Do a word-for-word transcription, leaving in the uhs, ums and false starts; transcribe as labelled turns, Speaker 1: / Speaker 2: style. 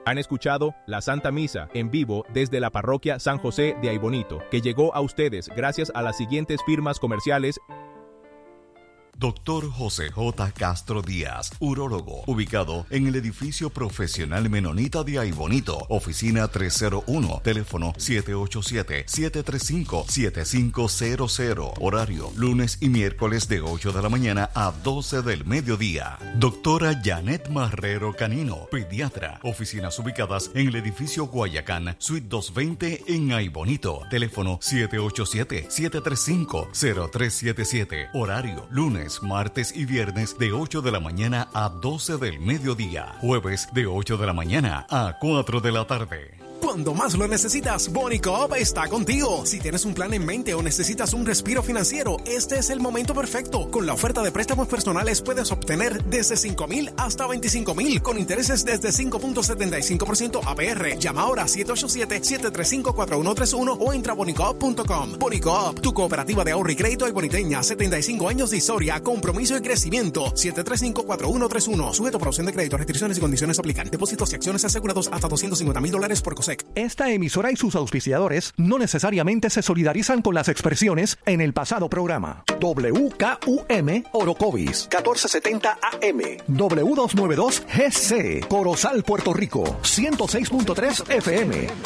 Speaker 1: Han escuchado la Santa Misa en vivo desde la parroquia San José de Aibonito, que llegó a ustedes gracias a las siguientes firmas comerciales.
Speaker 2: Doctor José J. Castro Díaz, urólogo, ubicado en el edificio profesional Menonita de Aibonito, oficina trescientos uno, teléfono siete ocho siete, siete tres cinco, siete cinco cero cero, horario lunes y miércoles de ocho de la mañana a doce del mediodía. Doctora Janet Marrero Canino, pediatra, oficinas ubicadas en el edificio Guayacán, suite doscientos veinte en Aibonito, teléfono siete ocho siete, siete tres cinco, cero tres siete siete, horario lunes, martes y viernes de ocho de la mañana a doce del mediodía. Jueves de ocho de la mañana a cuatro de la tarde.
Speaker 3: Cuando más lo necesitas, Bonicoop está contigo. Si tienes un plan en mente o necesitas un respiro financiero, este es el momento perfecto. Con la oferta de préstamos personales puedes obtener desde cinco mil hasta veinticinco mil con intereses desde cinco punto setenta y cinco por ciento A P R. Llama ahora a siete ocho siete, siete tres cinco, cuatro uno tres uno o entra a bonicoop punto com. Bonicoop, tu cooperativa de ahorro y crédito aiboniteña, setenta y cinco años de historia, compromiso y crecimiento. siete tres cinco, cuatro uno tres uno. Sujeto por opción de crédito, restricciones y condiciones aplican. Depósitos y acciones asegurados hasta doscientos cincuenta mil dólares por COSEC.
Speaker 4: Esta emisora y sus auspiciadores no necesariamente se solidarizan con las expresiones en el pasado programa. W K U M Orocovis, catorce setenta A M. W doscientos noventa y dos G C, Corozal, Puerto Rico, ciento seis punto tres F M.